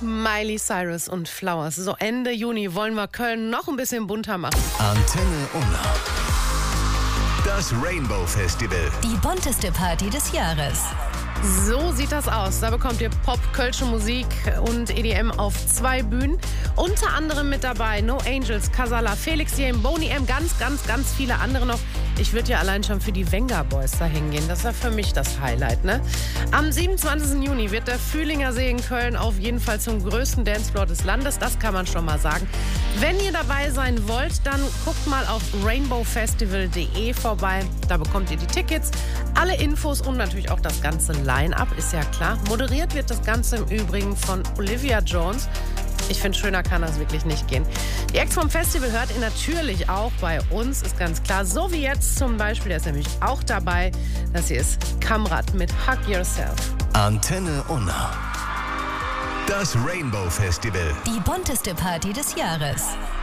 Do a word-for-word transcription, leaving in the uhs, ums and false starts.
Miley Cyrus und Flowers. So Ende Juni wollen wir Köln noch ein bisschen bunter machen. Antenne Unna. Das Rainbow Festival. Die bunteste Party des Jahres. So sieht das aus. Da bekommt ihr Pop, kölsche Musik und E D M auf zwei Bühnen. Unter anderem mit dabei No Angels, Casala, Felix Jaehn, Boney M, ganz, ganz, ganz viele andere noch. Ich würde ja allein schon für die Venga Boys da hingehen. Das ist ja für mich das Highlight, ne? Am siebenundzwanzigsten Juni wird der Fühlinger See in Köln auf jeden Fall zum größten Dancefloor des Landes. Das kann man schon mal sagen. Wenn ihr dabei sein wollt, dann guckt mal auf rainbow festival punkt de vorbei. Da bekommt ihr die Tickets, alle Infos und natürlich auch das ganze Line-Up, ist ja klar. Moderiert wird das Ganze im Übrigen von Olivia Jones. Ich finde, schöner kann das wirklich nicht gehen. Die Acts vom Festival hört ihr natürlich auch bei uns, ist ganz klar. So wie jetzt zum Beispiel, der ist nämlich auch dabei. Das hier ist Kamrat mit Hug Yourself. Antenne Unna. Das Rainbow Festival. Die bunteste Party des Jahres.